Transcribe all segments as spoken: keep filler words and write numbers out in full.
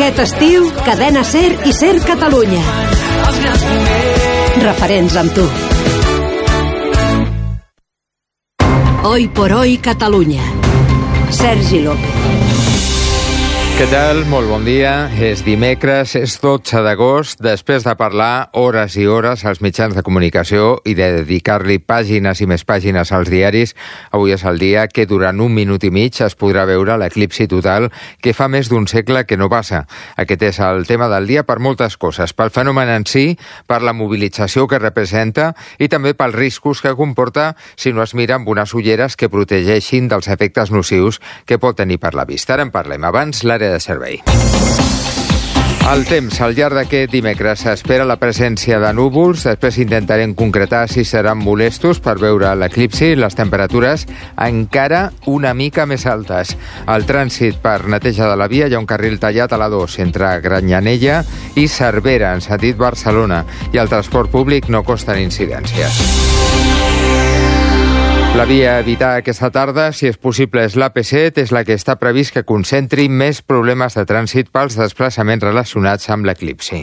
Aquest estiu, Cadena Ser i Ser Catalunya. Referents amb tu. Hoy por hoy Catalunya. Sergi López. Què tal? Molt bon dia. És dimecres, és dotze d'agost. Després de parlar hores i hores als mitjans de comunicació i de dedicar-li pàgines i més pàgines als diaris, avui és el dia que durant un minut i mig es podrà veure l'eclipsi total que fa més d'un segle que no passa. Aquest és el tema del dia per moltes coses. Pel fenomen en si, per la mobilització que representa i també pels riscos que comporta si no es mira amb unes ulleres que protegeixin dels efectes nocius que pot tenir per la vista. Ara en parlem. Abans, l'àrea de servei. El temps. Al llarg d'aquest dimecres s'espera la presència de núvols. Després intentarem concretar si seran molestos per veure l'eclipsi. Les temperatures encara una mica més altes. El trànsit per neteja de la via, hi ha un carril tallat a la dos entre Granyanella i Cervera, en sentit Barcelona. I el transport públic no costen incidències. La via a evitar aquesta tarda, si és possible, és l'A P set, és la que està previst que concentri més problemes de trànsit pels desplaçaments relacionats amb l'eclipsi.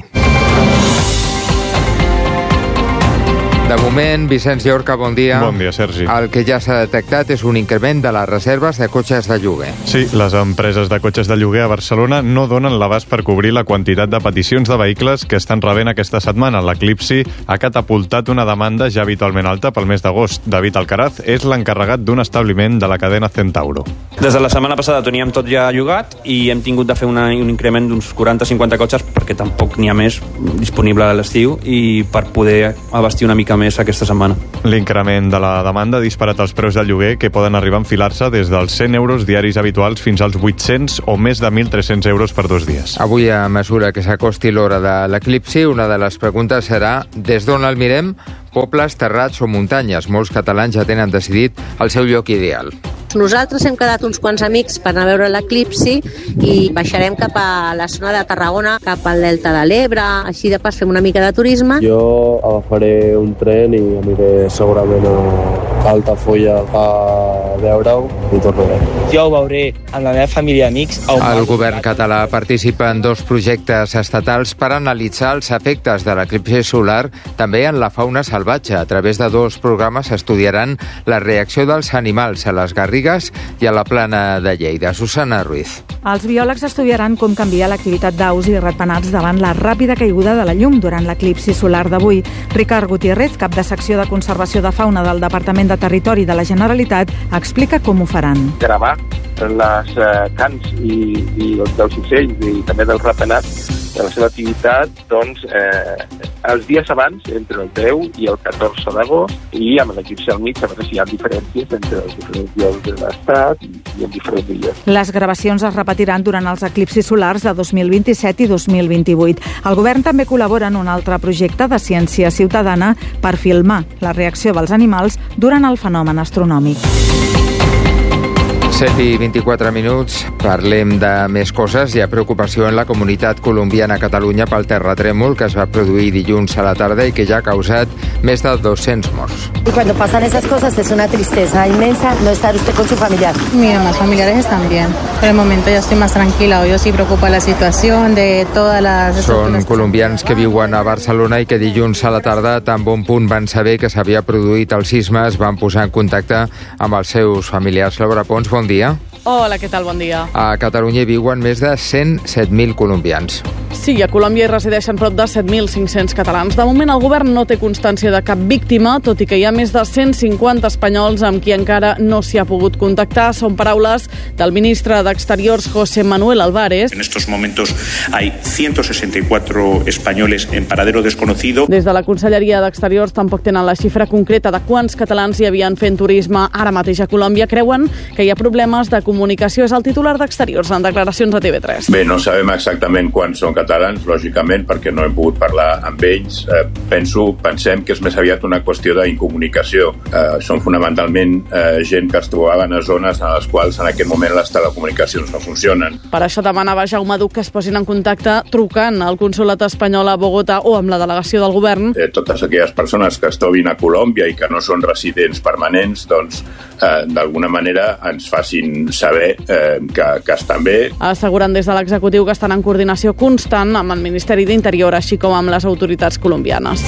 De moment, Vicenç Llorca, bon dia. Bon dia, Sergi. El que ja s'ha detectat és un increment de les reserves de cotxes de lloguer. Sí, les empreses de cotxes de lloguer a Barcelona no donen l'abast per cobrir la quantitat de peticions de vehicles que estan rebent aquesta setmana. L'eclipsi ha catapultat una demanda ja habitualment alta pel mes d'agost. David Alcaraz és l'encarregat d'un establiment de la cadena Centauro. Des de la setmana passada teníem tot ja llogat i hem tingut de fer una, un increment d'uns quaranta a cinquanta cotxes perquè tampoc n'hi ha més disponible a l'estiu i per poder abastir una mica més aquesta setmana. L'increment de la demanda ha disparat els preus del lloguer, que poden arribar a enfilar-se des dels cent euros diaris habituals fins als vuit-cents o més de mil tres-cents euros per dos dies. Avui, a mesura que s'acosti l'hora de l'eclipsi, una de les preguntes serà des d'on el mirem? Pobles, terrats o muntanyes? Molts catalans ja tenen decidit el seu lloc ideal. Nosaltres hem quedat uns quants amics per anar a veure l'eclipsi i baixarem cap a la zona de Tarragona, cap al Delta de l'Ebre, així de pas fem una mica de turisme. Jo agafaré un tren i aniré segurament a Altafulla a veure-ho i tornaré. Jo ho veuré amb la meva família i amics. El govern català participa en dos projectes estatals per analitzar els efectes de l'eclipsi solar també en la fauna salvatge. A través de dos programes estudiaran la reacció dels animals a les garrigues i a la plana de Lleida. Susana Ruiz. Els biòlegs estudiaran com canvia l'activitat d'aus i ratpenats davant la ràpida caiguda de la llum durant l'eclipsi solar d'avui. Ricard Gutiérrez, cap de secció de conservació de fauna del Departament de Territori de la Generalitat, explica com ho faran. Gravar les eh, cants i, i dels ocells i també dels ratpenats de la seva activitat, doncs, eh, els dies abans, entre el deu i el catorze d'agost, i amb l'eclipsi al mig, a veure si hi ha diferències entre els diferents llocs de l'estat i, i en diferents dies. Les gravacions es repetiran durant els eclipsis solars de dos mil vint-i-set i dos mil vint-i-vuit. El govern també col·labora en un altre projecte de ciència ciutadana per filmar la reacció dels animals durant el fenomen astronòmic. set i vint-i-quatre minuts, parlem de més coses. Hi ha preocupació en la comunitat colombiana a Catalunya pel terratrèmol que es va produir dilluns a la tarda i que ja ha causat més de doscientos morts. Y cuando pasan esas cosas es una tristeza inmensa no estar usted con su familiar. Mis demás familiares están bien. Por el momento ya estoy más tranquila. Hoy sí preocupa la situación de todas las... Són colombians que viuen a Barcelona i que dilluns a la tarda, tan bon punt van saber que s'havia produït el sisme, es van posar en contacte amb els seus familiars. Laura Pons, bon dia. Hola, què tal? Bon dia. A Catalunya hi viuen més de cent set mil colombians. Sí, a Colòmbia hi resideixen prop de set mil cinc-cents catalans. De moment el govern no té constància de cap víctima, tot i que hi ha més de cent cinquanta espanyols amb qui encara no s'hi ha pogut contactar. Són paraules del ministre d'Exteriors, José Manuel Álvarez. En estos momentos hay ciento sesenta y cuatro españoles en paradero desconocido. Des de la Conselleria d'Exteriors tampoc tenen la xifra concreta de quants catalans hi havien fent turisme ara mateix a Colòmbia. Creuen que hi ha problemes de comunicació. És el titular d'Exteriors en declaracions a T V tres. Bé, no sabem exactament quants són catalans, lògicament, perquè no hem pogut parlar amb ells. Eh, penso, pensem que és més aviat una qüestió d'incomunicació. Eh, són fonamentalment eh, gent que es trobaven a zones en les quals en aquest moment les telecomunicacions no funcionen. Per això demanava Jaume Duc que es posin en contacte trucant al consolat espanyol a Bogotà o amb la delegació del govern. Eh, totes aquelles persones que es trobin a Colòmbia i que no són residents permanents, doncs, eh, d'alguna manera ens facin saber eh, que, que estan bé. Asseguren des de l'executiu que estan en coordinació constant amb el Ministeri d'Interior, així com amb les autoritats colombianes.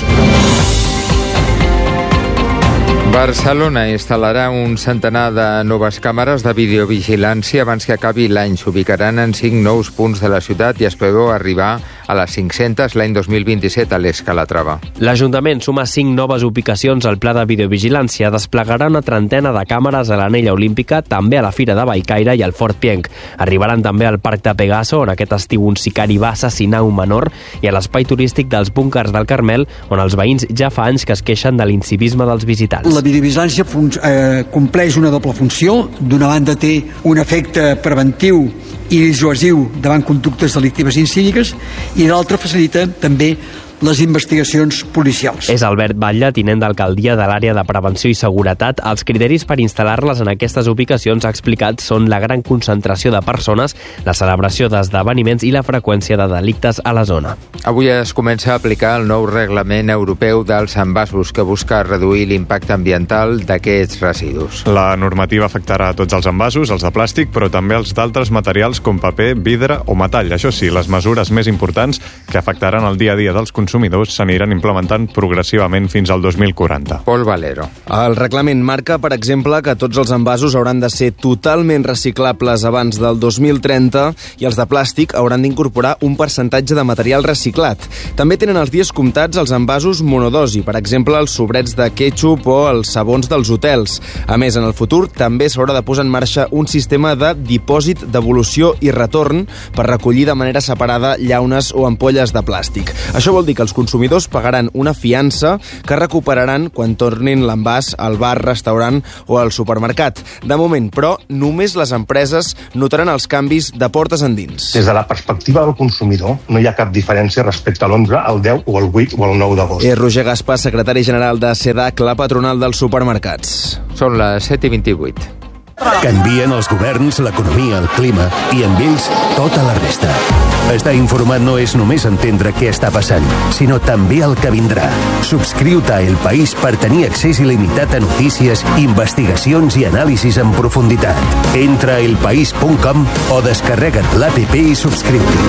Barcelona instal·larà un centenar de noves càmeres de videovigilància abans que acabi l'any. S'ubicaran en cinc nous punts de la ciutat i es preveu arribar a les cinc-centes l'any dos mil vint-i-set a l'Eix Calatrava. L'Ajuntament suma cinc noves ubicacions al pla de videovigilància. Desplegarà una trentena de càmeres a l'Anella Olímpica, també a la Fira de Bellcaire i al Fort Pienc. Arribaran també al Parc de Pegaso, on aquest estiu un sicari va assassinar un menor, i a l'espai turístic dels búnkers del Carmel, on els veïns ja fa anys que es queixen de l'incivisme dels visitants. La videovigilància eh, compleix una doble funció. D'una banda té un efecte preventiu i dissuasiu davant conductes delictives i incíviques, i d'altra facilita també les investigacions policials. És Albert Batlle, tinent d'alcaldia de l'àrea de prevenció i seguretat. Els criteris per instal·lar-les en aquestes ubicacions, ha explicat, són la gran concentració de persones, la celebració d'esdeveniments i la freqüència de delictes a la zona. Avui es comença a aplicar el nou reglament europeu dels envasos, que busca reduir l'impacte ambiental d'aquests residus. La normativa afectarà a tots els envasos, els de plàstic, però també els d'altres materials com paper, vidre o metall. Això sí, les mesures més importants que afectaran el dia a dia dels consumidors consumidors s'aniran implementant progressivament fins al dos mil quaranta. Pol Valero. El reglament marca, per exemple, que tots els envasos hauran de ser totalment reciclables abans del dos mil trenta i els de plàstic hauran d'incorporar un percentatge de material reciclat. També tenen els dies comptats els envasos monodosi, per exemple, els sobrets de ketchup o els sabons dels hotels. A més, en el futur també s'haurà de posar en marxa un sistema de dipòsit, devolució i retorn per recollir de manera separada llaunes o ampolles de plàstic. Això vol dir que els consumidors pagaran una fiança que recuperaran quan tornin l'envàs al bar, restaurant o al supermercat. De moment, però, només les empreses notaran els canvis de portes endins. Des de la perspectiva del consumidor, no hi ha cap diferència respecte a l'onze, al deu o al vuit o al nou d'agost. És Roger Gaspar, secretari general de SEDAC, la patronal dels supermercats. Són les set i vint-i-vuit. Canvien els governs, l'economia, el clima i amb ells tota la resta. Estar informat no és només entendre què està passant, sinó també el que vindrà. Subscriu-te a El País per tenir accés il·limitat a notícies, investigacions i anàlisis en profunditat. Entra a elpaís punt com o descarrega't l'app i subscriu-t'hi.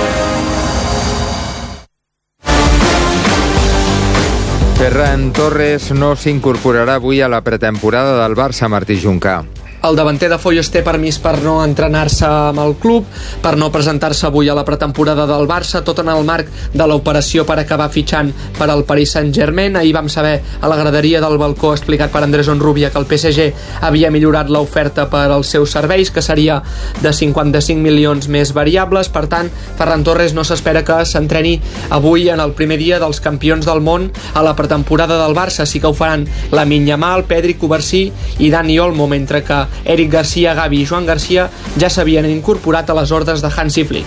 Ferran Torres no s'incorporarà avui a la pretemporada del Barça, Martí Juncà. El davanter de Foyos té permís per no entrenar-se amb el club, per no presentar-se avui a la pretemporada del Barça, tot en el marc de l'operació per acabar fitxant per al Paris Saint-Germain. Ahir vam saber a la graderia del balcó explicat per Andrés Onrubia que el P S G havia millorat l'oferta per als seus serveis, que seria de cinquanta-cinc milions més variables. Per tant, Ferran Torres no s'espera que s'entreni avui en el primer dia dels campions del món a la pretemporada del Barça. Sí que ho faran Lamine Yamal, Pedri, Covarsí i Dani Olmo, mentre que Eric Garcia, Gavi i Joan Garcia ja s'havien incorporat a les ordres de Hansi Flick.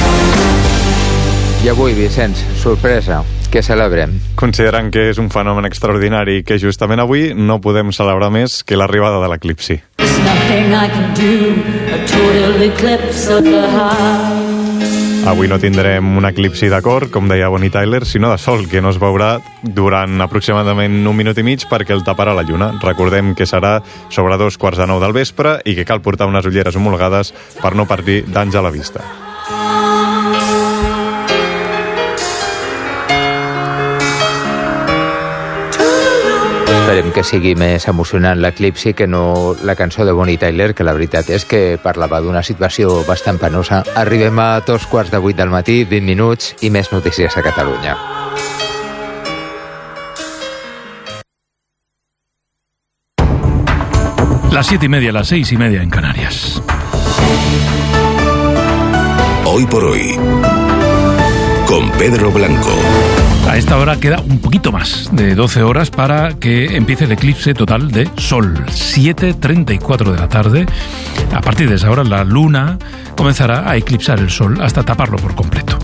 I avui, Vicenç, sorpresa, què celebrem? Considerant que és un fenomen extraordinari i que justament avui no podem celebrar més que l'arribada de l'eclipsi. Avui no tindrem un eclipsi d'acord, com deia Bonnie Tyler, sinó de sol, que no es veurà durant aproximadament un minut i mig perquè el taparà la lluna. Recordem que serà sobre dos quarts de nou del vespre i que cal portar unes ulleres homologades per no patir danys a la vista. Esperem que sigui més emocionant l'eclipsi que no la cançó de Bonnie Tyler, que la veritat és que parlava d'una situació bastant penosa. Arribem a dos quarts de vuit del matí, vint minuts i més notícies a Catalunya. Las siete y media, las seis y media en Canarias. Hoy por hoy, con Pedro Blanco. A esta hora queda un poquito más de doce horas para que empiece el eclipse total de Sol. siete treinta y cuatro de la tarde. A partir de esa hora la Luna comenzará a eclipsar el Sol hasta taparlo por completo.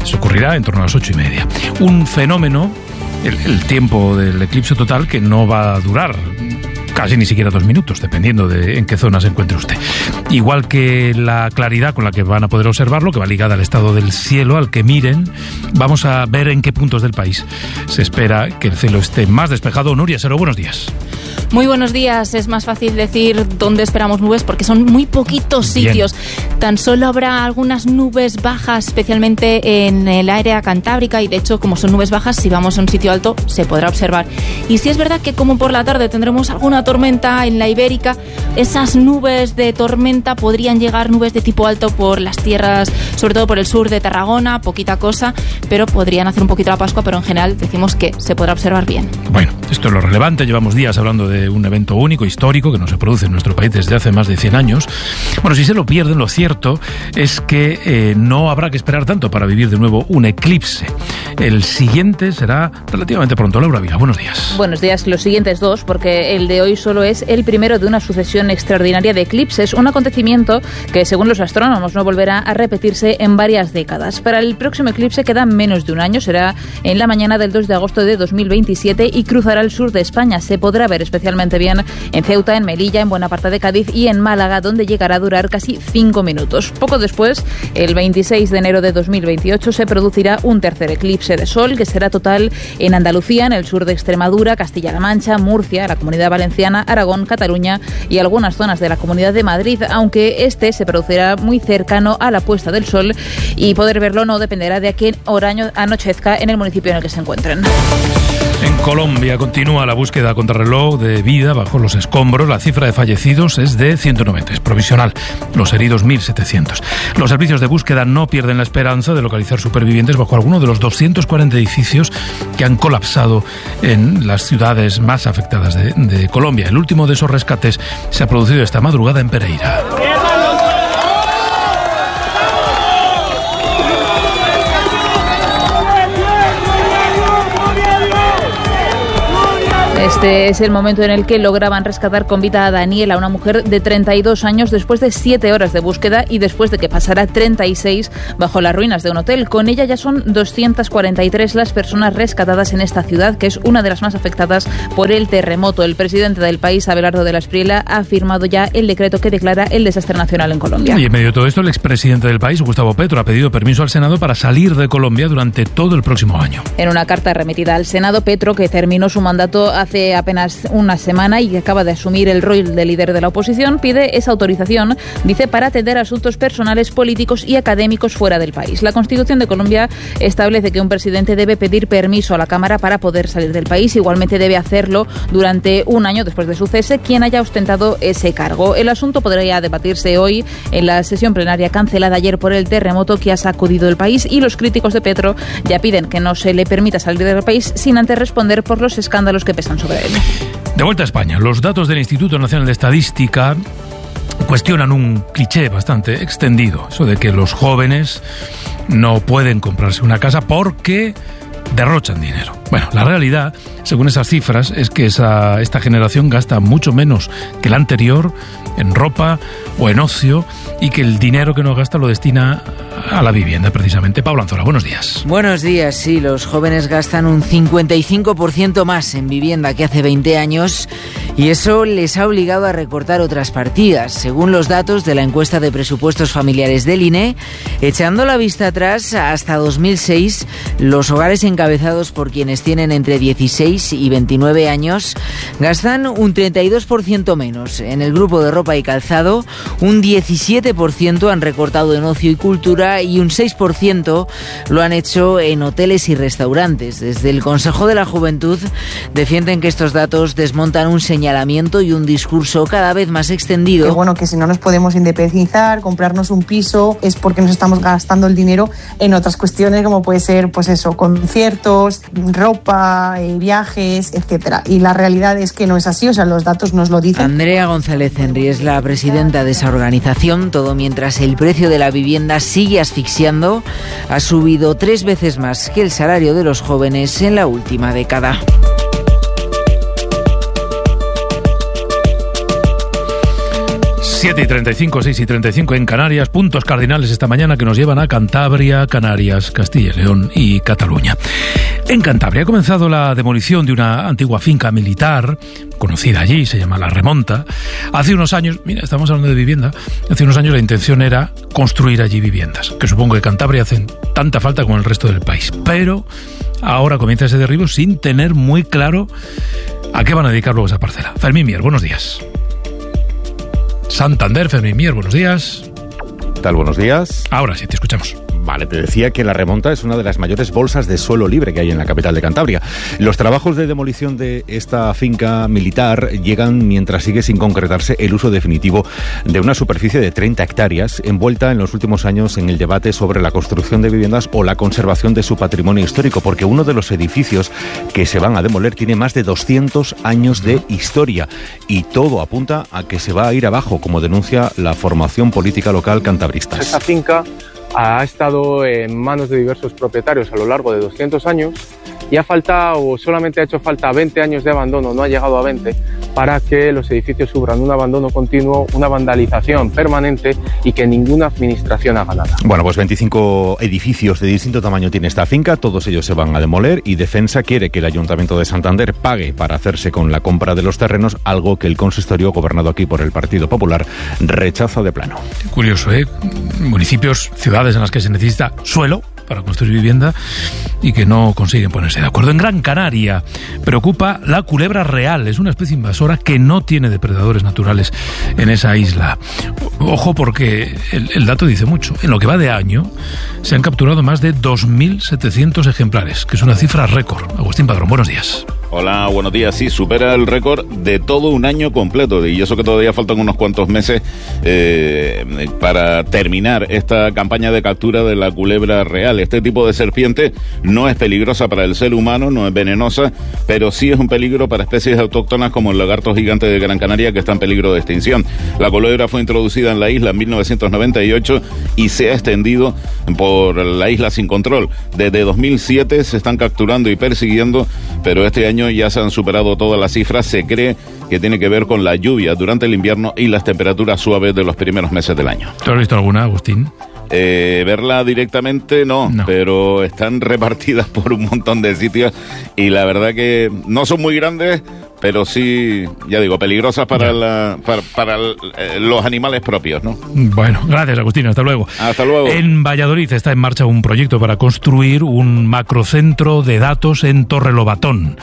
Eso ocurrirá en torno a las ocho y media. Un fenómeno, el, el tiempo del eclipse total, que no va a durar casi ni siquiera dos minutos, dependiendo de en qué zona se encuentre usted. Igual que la claridad con la que van a poder observarlo, que va ligada al estado del cielo, al que miren, vamos a ver en qué puntos del país se espera que el cielo esté más despejado. Nuria Sero, buenos días. Muy buenos días. Es más fácil decir dónde esperamos nubes porque son muy poquitos sitios. Bien. Tan solo habrá algunas nubes bajas, especialmente en el área cantábrica, y de hecho, como son nubes bajas, si vamos a un sitio alto se podrá observar. Y sí es verdad que como por la tarde tendremos alguna tormenta en la Ibérica, esas nubes de tormenta podrían llegar, nubes de tipo alto por las tierras, sobre todo por el sur de Tarragona, poquita cosa, pero podrían hacer un poquito la Pascua, pero en general decimos que se podrá observar bien. Bueno, esto es lo relevante. Llevamos días hablando de un evento único, histórico, que no se produce en nuestro país desde hace más de cien años. Bueno, si se lo pierden, lo cierto es que eh, no habrá que esperar tanto para vivir de nuevo un eclipse. El siguiente será relativamente pronto. Laura Viga, buenos días. Buenos días. Los siguientes dos, porque el de hoy solo es el primero de una sucesión extraordinaria de eclipses, un acontecimiento que, según los astrónomos, no volverá a repetirse en varias décadas. Para el próximo eclipse queda menos de un año, será en la mañana del dos de agosto de dos mil veintisiete y cruzará el sur de España. Se podrá ver especialmente bien en Ceuta, en Melilla, en buena parte de Cádiz y en Málaga, donde llegará a durar casi cinco minutos. Poco después, el veintiséis de enero de dos mil veintiocho, se producirá un tercer eclipse de sol, que será total en Andalucía, en el sur de Extremadura, Castilla-La Mancha, Murcia, la Comunidad Valenciana, Aragón, Cataluña y algunas zonas de la Comunidad de Madrid, aunque este se producirá muy cercano a la puesta del sol y poder verlo no dependerá de a qué hora anochezca en el municipio en el que se encuentren. En Colombia continúa la búsqueda a contrarreloj de vida bajo los escombros. La cifra de fallecidos es de ciento noventa, es provisional. Los heridos, mil setecientos. Los servicios de búsqueda no pierden la esperanza de localizar supervivientes bajo alguno de los doscientos cuarenta edificios que han colapsado en las ciudades más afectadas de, de Colombia. El último de esos rescates se ha producido esta madrugada en Pereira. Este es el momento en el que lograban rescatar con vida a Daniela, una mujer de treinta y dos años, después de siete horas de búsqueda y después de que pasara treinta y seis bajo las ruinas de un hotel. Con ella ya son doscientas cuarenta y tres las personas rescatadas en esta ciudad, que es una de las más afectadas por el terremoto. El presidente del país, Abelardo de la Espriella, ha firmado ya el decreto que declara el desastre nacional en Colombia. Y en medio de todo esto, el expresidente del país, Gustavo Petro, ha pedido permiso al Senado para salir de Colombia durante todo el próximo año. En una carta remitida al Senado, Petro, que terminó su mandato hace apenas una semana y que acaba de asumir el rol de líder de la oposición, pide esa autorización, dice, para atender asuntos personales, políticos y académicos fuera del país. La Constitución de Colombia establece que un presidente debe pedir permiso a la Cámara para poder salir del país. Igualmente debe hacerlo durante un año después de su cese quien haya ostentado ese cargo. El asunto podría debatirse hoy en la sesión plenaria cancelada ayer por el terremoto que ha sacudido el país, y los críticos de Petro ya piden que no se le permita salir del país sin antes responder por los escándalos que pesan sobre él. De vuelta a España, los datos del Instituto Nacional de Estadística cuestionan un cliché bastante extendido, eso de que los jóvenes no pueden comprarse una casa porque derrochan dinero. Bueno, la realidad, según esas cifras, es que esa, esta generación gasta mucho menos que la anterior en ropa o en ocio, y que el dinero que no gasta lo destina a la vivienda, precisamente. Pablo Anzola, buenos días. Buenos días, sí, los jóvenes gastan un cincuenta y cinco por ciento más en vivienda que hace veinte años, y eso les ha obligado a recortar otras partidas. Según los datos de la encuesta de presupuestos familiares del I N E, echando la vista atrás hasta dos mil seis, los hogares encabezados por quienes tienen entre dieciséis y veintinueve años gastan un treinta y dos por ciento menos. En el grupo de ropa y calzado, un diecisiete por ciento han recortado en ocio y cultura y un seis por ciento lo han hecho en hoteles y restaurantes. Desde el Consejo de la Juventud defienden que estos datos desmontan un señalamiento y un discurso cada vez más extendido. Que bueno, que si no nos podemos independizar, comprarnos un piso, es porque nos estamos gastando el dinero en otras cuestiones, como puede ser, pues eso, conciertos, ropa, eh, viajes, etcétera. Y la realidad es que no es así, o sea, los datos nos lo dicen. Andrea González Henry es la presidenta de esa organización. Todo mientras el precio de la vivienda sigue asfixiando, ha subido tres veces más que el salario de los jóvenes en la última década. siete y treinta y cinco, seis y treinta y cinco en Canarias, puntos cardinales esta mañana que nos llevan a Cantabria, Canarias, Castilla y León y Cataluña. En Cantabria ha comenzado la demolición de una antigua finca militar, conocida allí, se llama La Remonta. Hace unos años, mira, estamos hablando de vivienda, hace unos años la intención era construir allí viviendas, que supongo que Cantabria hacen tanta falta como el resto del país. Pero ahora comienza ese derribo sin tener muy claro a qué van a dedicar luego esa parcela. Fermín Mier, buenos días. Santander, Fermín Mier, buenos días. ¿Qué tal? Buenos días. Ahora sí, te escuchamos. Vale, te decía que La Remonta es una de las mayores bolsas de suelo libre que hay en la capital de Cantabria. Los trabajos de demolición de esta finca militar llegan mientras sigue sin concretarse el uso definitivo de una superficie de treinta hectáreas, envuelta en los últimos años en el debate sobre la construcción de viviendas o la conservación de su patrimonio histórico, porque uno de los edificios que se van a demoler tiene más de doscientos años de historia y todo apunta a que se va a ir abajo, como denuncia la formación política local cantabrista. Esta finca ha estado en manos de diversos propietarios a lo largo de doscientos años y ha faltado, o solamente ha hecho falta veinte años de abandono, no ha llegado a veinte, para que los edificios sufran un abandono continuo, una vandalización permanente y que ninguna administración haga nada. Bueno, pues veinticinco edificios de distinto tamaño tiene esta finca, todos ellos se van a demoler y Defensa quiere que el Ayuntamiento de Santander pague para hacerse con la compra de los terrenos, algo que el consistorio, gobernado aquí por el Partido Popular, rechaza de plano. Curioso, ¿eh? Municipios, ciudades en las que se necesita suelo para construir vivienda y que no consiguen ponerse de acuerdo. En Gran Canaria preocupa la culebra real. Es una especie invasora que no tiene depredadores naturales en esa isla. Ojo, porque el, el dato dice mucho. En lo que va de año se han capturado más de dos mil setecientos ejemplares, que es una cifra récord. Agustín Padrón, buenos días. Hola, buenos días. Sí, supera el récord de todo un año completo. Y eso que todavía faltan unos cuantos meses eh, para terminar esta campaña de captura de la culebra real. Este tipo de serpiente no es peligrosa para el ser humano, no es venenosa, pero sí es un peligro para especies autóctonas como el lagarto gigante de Gran Canaria, que está en peligro de extinción. La culebra fue introducida en la isla en mil novecientos noventa y ocho y se ha extendido por la isla sin control. Desde dos mil siete se están capturando y persiguiendo, pero este año ya se han superado todas las cifras. Se cree que tiene que ver con la lluvia durante el invierno y las temperaturas suaves de los primeros meses del año. ¿Tú has visto alguna, Agustín? Eh, verla directamente no, no, pero están repartidas por un montón de sitios y la verdad que no son muy grandes, pero sí, ya digo, peligrosas para, la, para, para los animales propios, ¿no? Bueno, gracias, Agustín, hasta luego. Hasta luego. En Valladolid está en marcha un proyecto para construir un macrocentro de datos en Torrelobatón.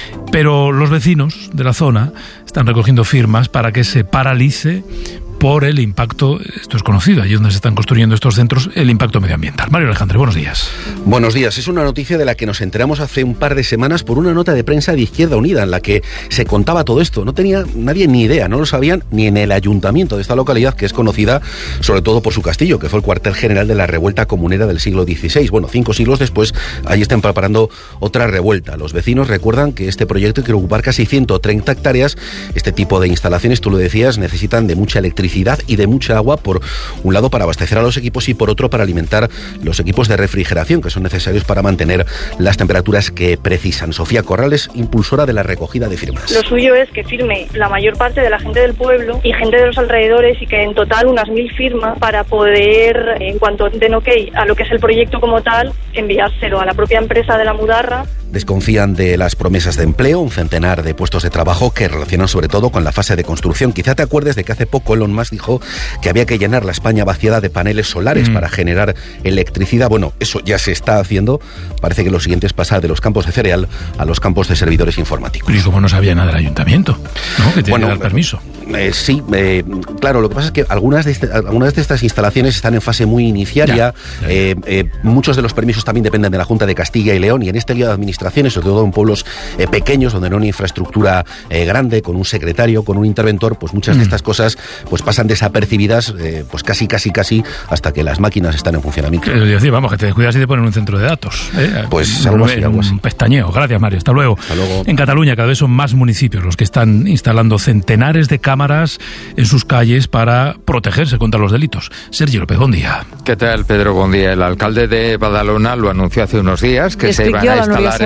Pero los vecinos de la zona están recogiendo firmas para que se paralice por el impacto, esto es conocido, allí donde se están construyendo estos centros, el impacto medioambiental. Mario Alejandre, buenos días. Buenos días. Es una noticia de la que nos enteramos hace un par de semanas por una nota de prensa de Izquierda Unida en la que se contaba todo esto. No tenía nadie ni idea, no lo sabían ni en el ayuntamiento de esta localidad, que es conocida sobre todo por su castillo, que fue el cuartel general de la revuelta comunera del siglo dieciséis. Bueno, cinco siglos después, ahí están preparando otra revuelta. Los vecinos recuerdan que este proyecto quiere ocupar casi ciento treinta hectáreas. Este tipo de instalaciones, tú lo decías, necesitan de mucha electricidad y de mucha agua, por un lado para abastecer a los equipos y por otro para alimentar los equipos de refrigeración que son necesarios para mantener las temperaturas que precisan. Sofía Corrales, impulsora de la recogida de firmas. Lo suyo es que firme la mayor parte de la gente del pueblo y gente de los alrededores, y que en total unas mil firmas para poder, en cuanto den ok a lo que es el proyecto como tal, enviárselo a la propia empresa de la Mudarra. Desconfían de las promesas de empleo, un centenar de puestos de trabajo que relacionan sobre todo con la fase de construcción. Quizá te acuerdes de que hace poco Elon Musk dijo que había que llenar la España vaciada de paneles solares mm. para generar electricidad. Bueno, eso ya se está haciendo. Parece que lo siguiente es pasar de los campos de cereal a los campos de servidores informáticos. ¿Y cómo no sabía nada del ayuntamiento? ¿No? Que tiene bueno, que dar permiso. Eh, sí, eh, claro, lo que pasa es que algunas de, este, algunas de estas instalaciones están en fase muy iniciaria. Ya, ya, ya. Eh, eh, muchos de los permisos también dependen de la Junta de Castilla y León, y en este lío de administraciones, sobre todo en pueblos eh, pequeños, donde no hay una infraestructura eh, grande, con un secretario, con un interventor, pues muchas mm. de estas cosas pues pasan desapercibidas, eh, pues casi, casi, casi, hasta que las máquinas están en funcionamiento. Es decir, vamos, que te descuidas y te ponen un centro de datos. ¿eh? Pues algo así, algo así. Un pestañeo. Gracias, Mario. Hasta luego. Hasta luego. En Cataluña cada vez son más municipios los que están instalando centenares de cámaras en sus calles para protegerse contra los delitos. Sergio López, buen día. ¿Qué tal, Pedro? Buen día. El alcalde de Badalona lo anunció hace unos días, que se iban a instalar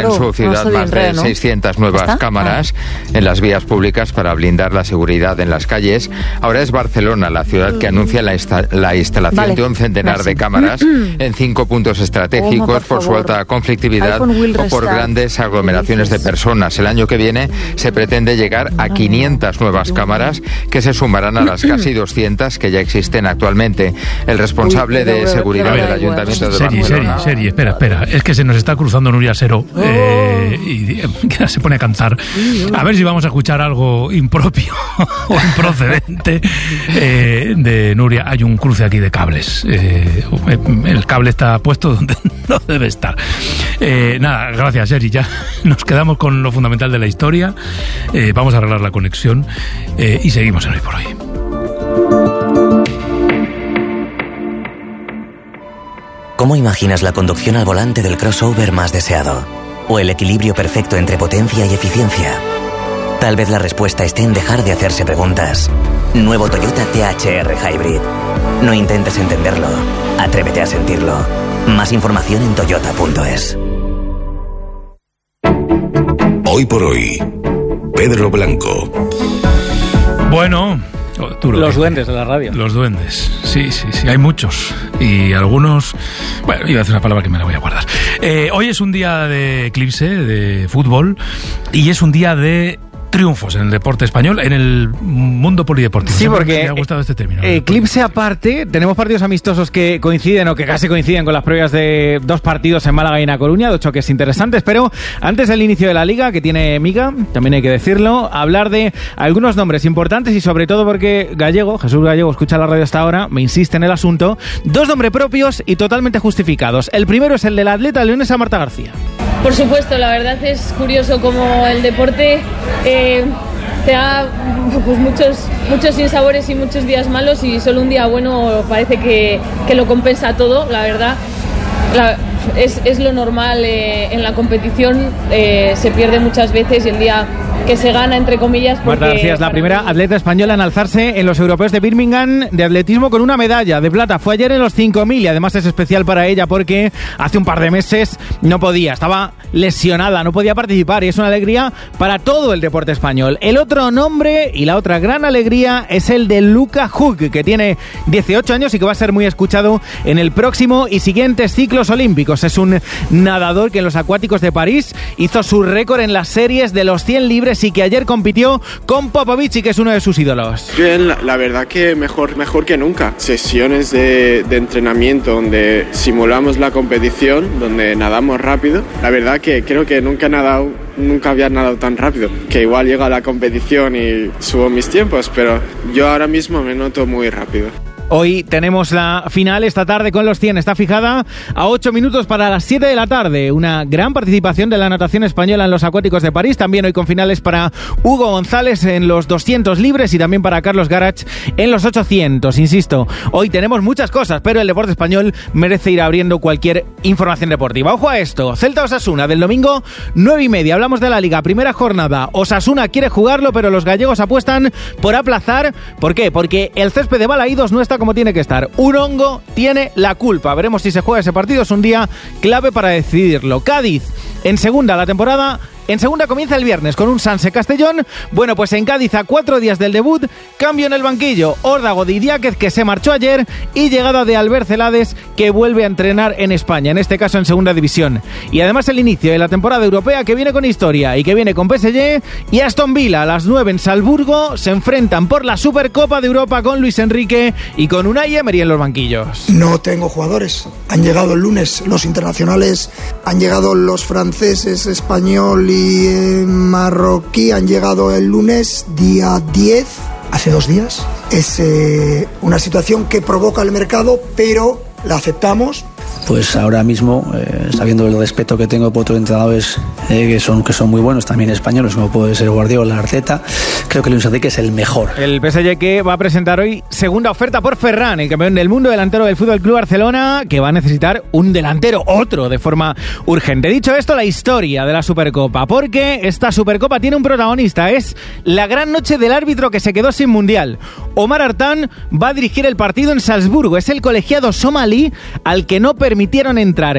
en su ciudad más de seiscientas nuevas cámaras en las vías públicas para blindar la seguridad en las calles. Ahora es Barcelona la ciudad que anuncia la, insta- la instalación vale. de un centenar Merci. de cámaras en cinco puntos estratégicos oh, por, por su alta conflictividad o por grandes aglomeraciones de personas. El año que viene se pretende llegar a quinientas nuevas cámaras que se sumarán a las casi doscientas que ya existen actualmente. El responsable de seguridad del Ayuntamiento de serie, Barcelona... Serie, serie, espera, espera. Es que se nos está cruzando Nuria Sero eh, y que se pone a cantar. A ver si vamos a escuchar algo impropio o improcedente eh, de Nuria. Hay un cruce aquí de cables. Eh, el cable está puesto donde no debe estar. Eh, nada, gracias, Seri. Ya nos quedamos con lo fundamental de la historia. Eh, vamos a arreglar la conexión eh, y seguimos en Hoy por Hoy. ¿Cómo imaginas la conducción al volante del crossover más deseado? ¿O el equilibrio perfecto entre potencia y eficiencia? Tal vez la respuesta esté en dejar de hacerse preguntas. Nuevo Toyota T H R Hybrid. No intentes entenderlo. Atrévete a sentirlo. Más información en toyota punto es. Hoy por Hoy, Pedro Blanco. Bueno... Duro, los duendes de la radio. Los duendes, sí, sí, sí, hay muchos. Y algunos... Bueno, iba a decir una palabra que me la voy a guardar. Eh, hoy es un día de eclipse, de fútbol, y es un día de triunfos en el deporte español, en el mundo polideportivo. Sí, porque me ha gustado este término. Eclipse aparte, tenemos partidos amistosos que coinciden o que casi coinciden con las previas de dos partidos en Málaga y en A Coruña, dos choques interesantes, pero antes del inicio de la Liga, que tiene miga, también hay que decirlo, hablar de algunos nombres importantes y sobre todo porque Gallego, Jesús Gallego, escucha la radio hasta ahora, me insiste en el asunto, dos nombres propios y totalmente justificados. El primero es el de la atleta leonesa Marta García. Por supuesto, la verdad es curioso cómo el deporte eh, te da pues, muchos, muchos sinsabores y muchos días malos y solo un día bueno parece que, que lo compensa todo, la verdad. La, es, es lo normal eh, en la competición, eh, se pierde muchas veces y el día que se gana, entre comillas, porque... Marta García es la primera mí... atleta española en alzarse en los europeos de Birmingham de atletismo con una medalla de plata. Fue ayer en los cinco mil y además es especial para ella porque hace un par de meses no podía, estaba lesionada, no podía participar y es una alegría para todo el deporte español. El otro nombre y la otra gran alegría es el de Luca Hug, que tiene dieciocho años y que va a ser muy escuchado en el próximo y siguientes ciclos olímpicos. Es un nadador que en los acuáticos de París hizo su récord en las series de los cien libres y que ayer compitió con Popovic y que es uno de sus ídolos. Bien, la, la verdad que mejor, mejor que nunca. Sesiones de, de entrenamiento donde simulamos la competición, donde nadamos rápido. La verdad que creo que nunca he nadado, nunca había nadado tan rápido. Que igual llego a la competición y subo mis tiempos, pero yo ahora mismo me noto muy rápido. Hoy tenemos la final esta tarde con los cien. Está fijada a ocho minutos para las siete de la tarde. Una gran participación de la natación española en los acuáticos de París. También hoy con finales para Hugo González en los doscientos libres y también para Carlos Garach en los ochocientos. Insisto, hoy tenemos muchas cosas, pero el deporte español merece ir abriendo cualquier información deportiva. Ojo a esto. Celta Osasuna del domingo, nueve y media. Hablamos de la Liga. Primera jornada. Osasuna quiere jugarlo, pero los gallegos apuestan por aplazar. ¿Por qué? Porque el césped de Balaídos no está como tiene que estar. Un hongo tiene la culpa. Veremos si se juega ese partido. Es un día clave para decidirlo. Cádiz en segunda la temporada. En segunda comienza el viernes con un Sanse Castellón. Bueno, pues en Cádiz a cuatro días del debut, cambio en el banquillo. Órdago de Idiáquez, que se marchó ayer, y llegada de Albert Celades, que vuelve a entrenar en España, en este caso en segunda división. Y además el inicio de la temporada europea, que viene con historia y que viene con P S G y Aston Villa. A las nueve en Salzburgo se enfrentan por la Supercopa de Europa con Luis Enrique y con Unai Emery en los banquillos. No tengo jugadores. Han llegado el lunes los internacionales, han llegado los franceses, español y eh, marroquí, han llegado el lunes, día diez, hace dos días. Es eh, una situación que provoca el mercado, pero la aceptamos. Pues ahora mismo, eh, sabiendo el respeto que tengo por otros entrenadores eh, que son que son muy buenos, también españoles, como puede ser Guardiola, Arteta, creo que Luis Enrique es el mejor. El P S G que va a presentar hoy segunda oferta por Ferran, el campeón del mundo, delantero del F C Barcelona, que va a necesitar un delantero, otro, de forma urgente. Dicho esto, la historia de la Supercopa, porque esta Supercopa tiene un protagonista, es la gran noche del árbitro que se quedó sin Mundial. Omar Artán va a dirigir el partido en Salzburgo, es el colegiado somalí al que no permitieron entrar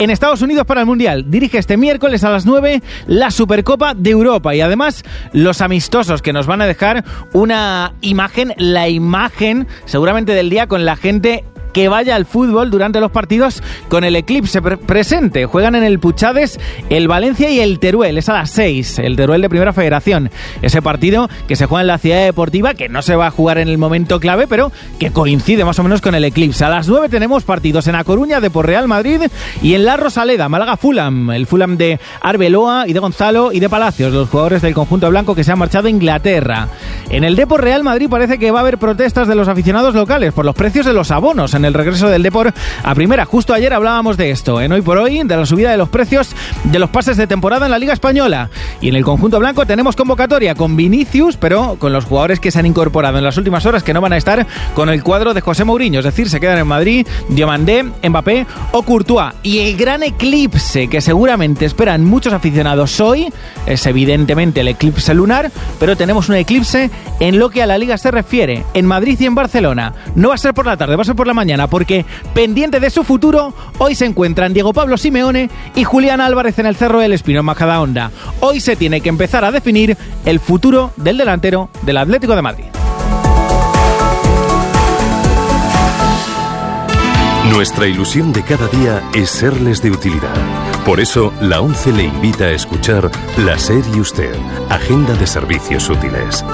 en Estados Unidos para el Mundial. Dirige este miércoles a las nueve la Supercopa de Europa y además los amistosos que nos van a dejar una imagen, la imagen seguramente del día con la gente que vaya al fútbol durante los partidos con el eclipse pre- presente. Juegan en el Puchades el Valencia y el Teruel. Es a las seis, el Teruel de Primera Federación. Ese partido que se juega en la Ciudad Deportiva, que no se va a jugar en el momento clave, pero que coincide más o menos con el eclipse. A las nueve tenemos partidos en A Coruña, Depor Real Madrid, y en La Rosaleda, Málaga Fulham. El Fulham de Arbeloa y de Gonzalo y de Palacios, los jugadores del conjunto blanco que se han marchado a Inglaterra. En el Depor Real Madrid parece que va a haber protestas de los aficionados locales por los precios de los abonos en el regreso del Depor a primera. Justo ayer hablábamos de esto, en Hoy por Hoy, de la subida de los precios de los pases de temporada en la Liga Española. Y en el conjunto blanco tenemos convocatoria con Vinicius, pero con los jugadores que se han incorporado en las últimas horas que no van a estar con el cuadro de José Mourinho, es decir, se quedan en Madrid Diomandé, Mbappé o Courtois. Y el gran eclipse que seguramente esperan muchos aficionados hoy es evidentemente el eclipse lunar, pero tenemos un eclipse en lo que a la Liga se refiere, en Madrid y en Barcelona. No va a ser por la tarde, va a ser por la mañana, porque pendiente de su futuro, hoy se encuentran Diego Pablo Simeone y Julián Álvarez en el Cerro del Espino, en Majadahonda. Hoy se tiene que empezar a definir el futuro del delantero del Atlético de Madrid. Nuestra ilusión de cada día es serles de utilidad. Por eso, la ONCE le invita a escuchar La SER y Usted, Agenda de Servicios Útiles.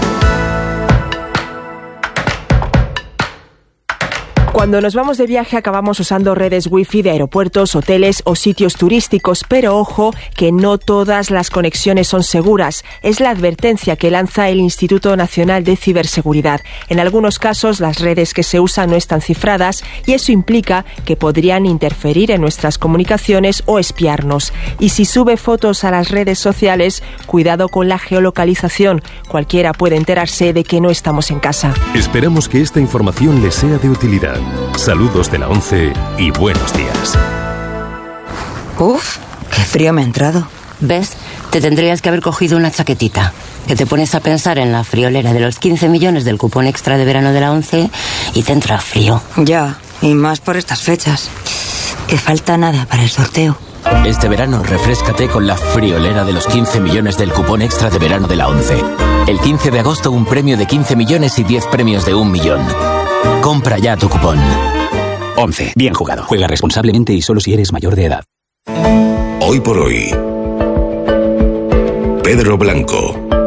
Cuando nos vamos de viaje acabamos usando redes wifi de aeropuertos, hoteles o sitios turísticos, pero ojo que no todas las conexiones son seguras. Es la advertencia que lanza el Instituto Nacional de Ciberseguridad. En algunos casos las redes que se usan no están cifradas y eso implica que podrían interferir en nuestras comunicaciones o espiarnos. Y si sube fotos a las redes sociales, cuidado con la geolocalización. Cualquiera puede enterarse de que no estamos en casa. Esperamos que esta información les sea de utilidad. Saludos de la ONCE y buenos días. Uf, qué frío me ha entrado. ¿Ves? Te tendrías que haber cogido una chaquetita. Que te pones a pensar en la friolera de los quince millones del cupón extra de verano de la ONCE y te entra frío. Ya, y más por estas fechas. Que falta nada para el sorteo. Este verano refréscate con la friolera de los quince millones del cupón extra de verano de la ONCE. El quince de agosto un premio de quince millones y diez premios de un millón. Compra ya tu cupón. ONCE. Bien jugado. Juega responsablemente y solo si eres mayor de edad. Hoy por Hoy. Pedro Blanco.